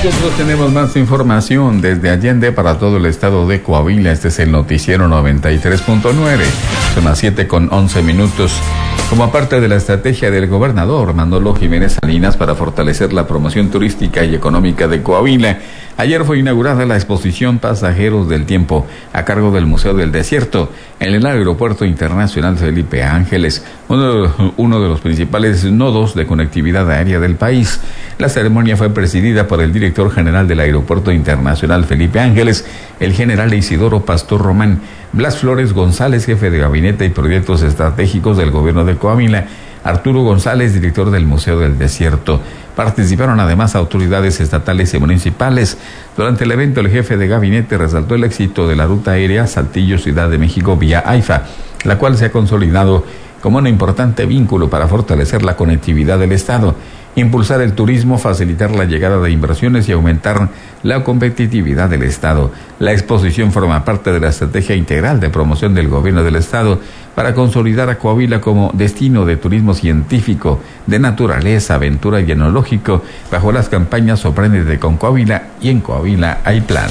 Nosotros tenemos más información desde Allende para todo el estado de Coahuila. Este es el noticiero 93.9. Son las 7:11. Como parte de la estrategia del gobernador Manolo Jiménez Salinas para fortalecer la promoción turística y económica de Coahuila, ayer fue inaugurada la exposición Pasajeros del Tiempo a cargo del Museo del Desierto en el Aeropuerto Internacional Felipe Ángeles, uno de los principales nodos de conectividad aérea del país. La ceremonia fue presidida por el director general del Aeropuerto Internacional Felipe Ángeles, el general Isidoro Pastor Román, Blas Flores González, jefe de Gabinete y Proyectos Estratégicos del Gobierno de Coahuila, Arturo González, director del Museo del Desierto. Participaron además autoridades estatales y municipales. Durante el evento, el jefe de gabinete resaltó el éxito de la ruta aérea Saltillo-Ciudad de México vía AIFA, la cual se ha consolidado como un importante vínculo para fortalecer la conectividad del Estado, impulsar el turismo, facilitar la llegada de inversiones y aumentar la competitividad del Estado. La exposición forma parte de la estrategia integral de promoción del gobierno del Estado para consolidar a Coahuila como destino de turismo científico, de naturaleza, aventura y enológico, bajo las campañas Sorpréndete con Coahuila y En Coahuila hay plan.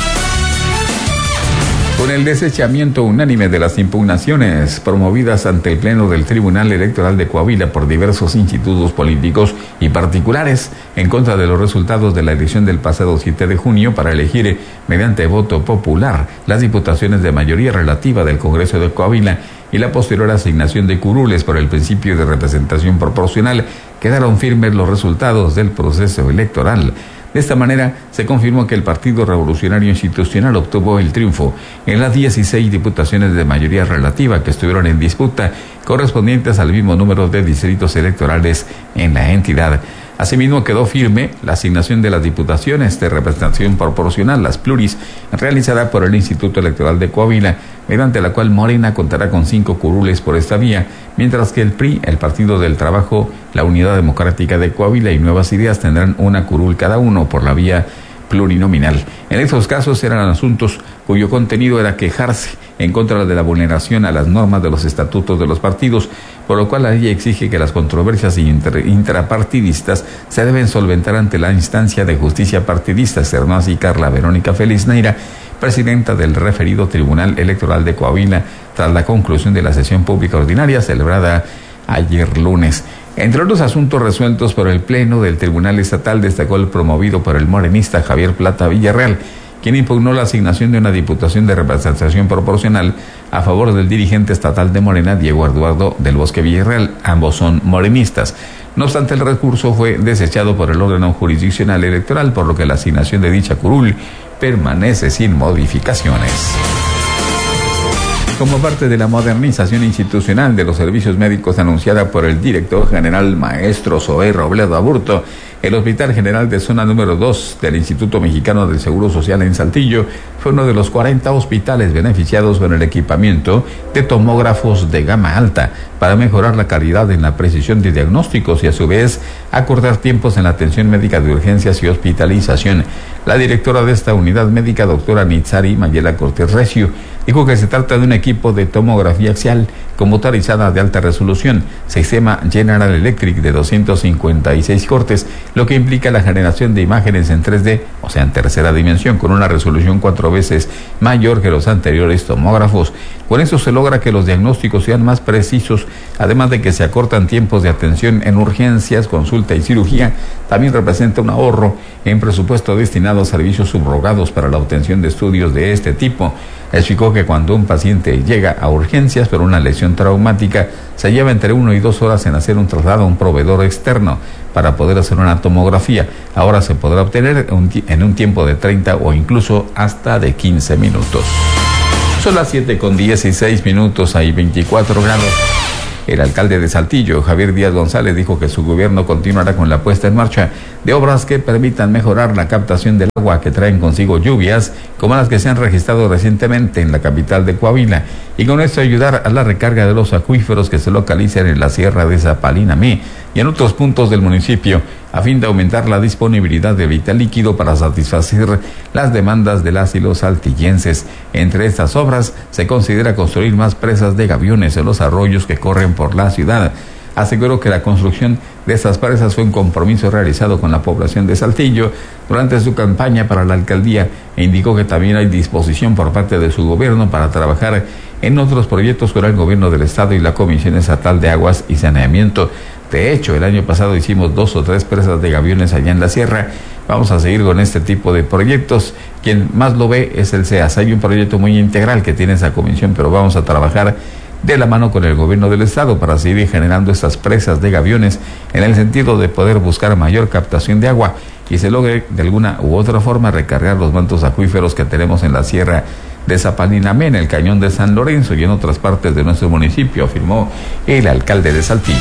Con el desechamiento unánime de las impugnaciones promovidas ante el Pleno del Tribunal Electoral de Coahuila por diversos institutos políticos y particulares en contra de los resultados de la elección del pasado 7 de junio para elegir mediante voto popular las diputaciones de mayoría relativa del Congreso de Coahuila y la posterior asignación de curules por el principio de representación proporcional, quedaron firmes los resultados del proceso electoral. De esta manera, se confirmó que el Partido Revolucionario Institucional obtuvo el triunfo en las 16 diputaciones de mayoría relativa que estuvieron en disputa, correspondientes al mismo número de distritos electorales en la entidad. Asimismo, quedó firme la asignación de las diputaciones de representación proporcional, las pluris, realizada por el Instituto Electoral de Coahuila, mediante la cual Morena contará con 5 curules por esta vía, mientras que el PRI, el Partido del Trabajo, la Unidad Democrática de Coahuila y Nuevas Ideas tendrán una curul cada uno por la vía plurinominal. En estos casos eran asuntos cuyo contenido era quejarse en contra de la vulneración a las normas de los estatutos de los partidos, por lo cual la ley exige que las controversias intrapartidistas se deben solventar ante la instancia de justicia partidista, externó así Carla Verónica Félix Neira, presidenta del referido Tribunal Electoral de Coahuila, tras la conclusión de la sesión pública ordinaria celebrada ayer lunes. Entre otros asuntos resueltos por el Pleno del Tribunal Estatal, destacó el promovido por el morenista Javier Plata Villarreal, quien impugnó la asignación de una diputación de representación proporcional a favor del dirigente estatal de Morena, Diego Eduardo del Bosque Villarreal. Ambos son morenistas. No obstante, el recurso fue desechado por el órgano jurisdiccional electoral, por lo que la asignación de dicha curul permanece sin modificaciones. Como parte de la modernización institucional de los servicios médicos anunciada por el director general maestro Zoé Robledo Aburto, el Hospital General de Zona número 2 del Instituto Mexicano del Seguro Social en Saltillo fue uno de los 40 hospitales beneficiados con el equipamiento de tomógrafos de gama alta para mejorar la calidad en la precisión de diagnósticos y a su vez acortar tiempos en la atención médica de urgencias y hospitalización. La directora de esta unidad médica, doctora Nitzari Mayela Cortés Recio, dijo que se trata de un equipo de tomografía axial computarizada de alta resolución, sistema General Electric de 256 cortes, lo que implica la generación de imágenes en 3D, o sea, en tercera dimensión, con una resolución 4 veces mayor que los anteriores tomógrafos. Con eso se logra que los diagnósticos sean más precisos, además de que se acortan tiempos de atención en urgencias, consulta y cirugía. También representa un ahorro en presupuesto destinado a servicios subrogados para la obtención de estudios de este tipo. Explicó que cuando un paciente llega a urgencias por una lesión traumática, se lleva entre 1 y 2 horas en hacer un traslado a un proveedor externo para poder hacer una tomografía. Ahora se podrá obtener en un tiempo de 30 o incluso hasta de 15 minutos. Son las 7:16, hay 24 grados. El alcalde de Saltillo, Javier Díaz González, dijo que su gobierno continuará con la puesta en marcha de obras que permitan mejorar la captación del agua que traen consigo lluvias, como las que se han registrado recientemente en la capital de Coahuila, y con esto ayudar a la recarga de los acuíferos que se localizan en la sierra de Zapalinamé y en otros puntos del municipio, a fin de aumentar la disponibilidad de vital líquido para satisfacer las demandas de las y los saltillenses. Entre estas obras se considera construir más presas de gaviones en los arroyos que corren por la ciudad. aseguró que la construcción de estas presas fue un compromiso realizado con la población de Saltillo durante su campaña para la alcaldía e indicó que también hay disposición por parte de su gobierno para trabajar en otros proyectos con el gobierno del estado y la Comisión Estatal de Aguas y Saneamiento. De hecho, el año pasado hicimos 2 o 3 presas de gaviones allá en la sierra. Vamos a seguir con este tipo de proyectos. Quien más lo ve es el SEAS. Hay un proyecto muy integral que tiene esa comisión, pero vamos a trabajar de la mano con el gobierno del estado para seguir generando estas presas de gaviones en el sentido de poder buscar mayor captación de agua y se logre de alguna u otra forma recargar los mantos acuíferos que tenemos en la sierra de Zapalinamé, en el cañón de San Lorenzo y en otras partes de nuestro municipio, afirmó el alcalde de Saltillo.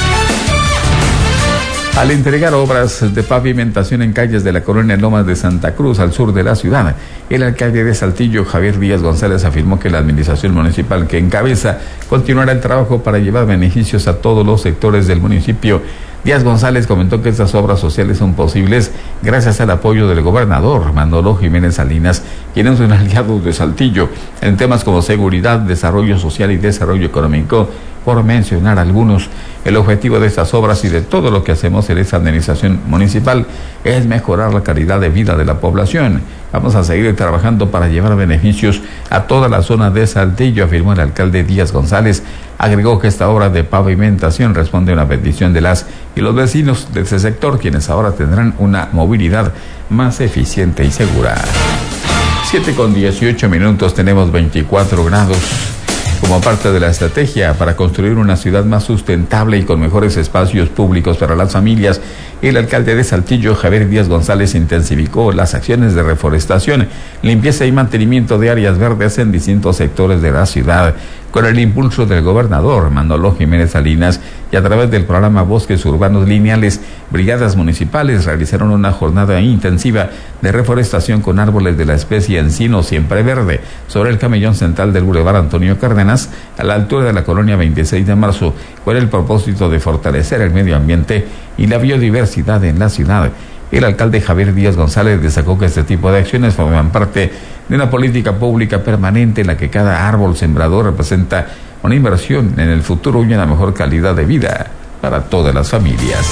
Al entregar obras de pavimentación en calles de la colonia Lomas de Santa Cruz, al sur de la ciudad, el alcalde de Saltillo, Javier Díaz González, afirmó que la administración municipal que encabeza continuará el trabajo para llevar beneficios a todos los sectores del municipio. Díaz González comentó que estas obras sociales son posibles gracias al apoyo del gobernador Manolo Jiménez Salinas, quien es un aliado de Saltillo en temas como seguridad, desarrollo social y desarrollo económico, por mencionar algunos. El objetivo de estas obras y de todo lo que hacemos en esta administración municipal es mejorar la calidad de vida de la población. Vamos a seguir trabajando para llevar beneficios a toda la zona de Saltillo, afirmó el alcalde Díaz González. Agregó que esta obra de pavimentación responde a una petición de las y los vecinos de ese sector, quienes ahora tendrán una movilidad más eficiente y segura. 7:18, tenemos 24 grados. Como parte de la estrategia para construir una ciudad más sustentable y con mejores espacios públicos para las familias, el alcalde de Saltillo, Javier Díaz González, intensificó las acciones de reforestación, limpieza y mantenimiento de áreas verdes en distintos sectores de la ciudad, con el impulso del gobernador Manolo Jiménez Salinas y a través del programa Bosques Urbanos Lineales. Brigadas municipales realizaron una jornada intensiva de reforestación con árboles de la especie encino siempre verde sobre el camellón central del Boulevard Antonio Cárdenas, a la altura de la colonia 26 de marzo, con el propósito de fortalecer el medio ambiente y la biodiversidad en la ciudad. El alcalde Javier Díaz González destacó que este tipo de acciones forman parte de una política pública permanente en la que cada árbol sembrado representa una inversión en el futuro y una mejor calidad de vida para todas las familias.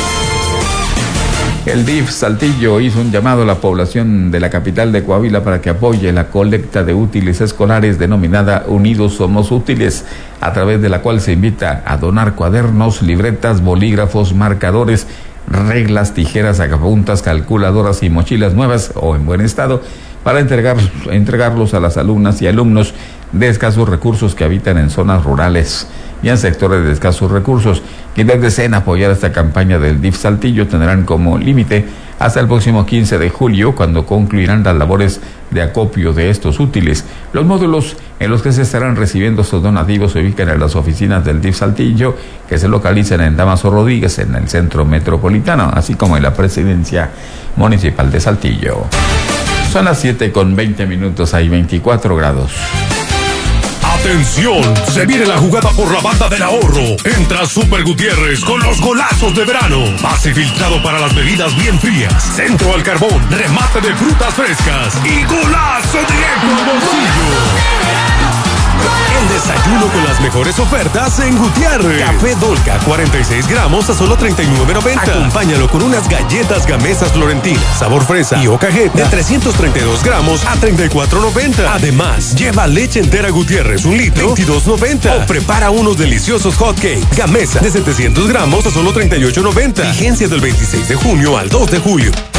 El DIF Saltillo hizo un llamado a la población de la capital de Coahuila para que apoye la colecta de útiles escolares denominada Unidos Somos Útiles, a través de la cual se invita a donar cuadernos, libretas, bolígrafos, marcadores, reglas, tijeras, sacapuntas, calculadoras y mochilas nuevas o en buen estado para entregarlos a las alumnas y alumnos de escasos recursos que habitan en zonas rurales y en sectores de escasos recursos. Quienes deseen apoyar esta campaña del DIF Saltillo tendrán como límite hasta el próximo 15 de julio, cuando concluirán las labores de acopio de estos útiles. Los módulos en los que se estarán recibiendo estos donativos se ubican en las oficinas del DIF Saltillo, que se localizan en Damaso Rodríguez, en el centro metropolitano, así como en la presidencia municipal de Saltillo. Son las 7:20, hay 24 grados. ¡Atención! Se viene la jugada por la banda del ahorro. Entra Super Gutiérrez con los golazos de verano. Pase filtrado para las bebidas bien frías. Centro al carbón, remate de frutas frescas y golazo directo al bolsillo. El desayuno con las mejores ofertas en Gutiérrez. Café Dolca, 46 gramos a solo $39.90. Acompáñalo con unas galletas Gamesas Florentinas, sabor fresa y o cajeta de 332 gramos a $34.90. Además, lleva leche entera Gutiérrez, 1 litro, $22.90. O prepara unos deliciosos hot cakes Gamesa de 700 gramos a solo $38.90. Vigencia del 26 de junio al 2 de julio.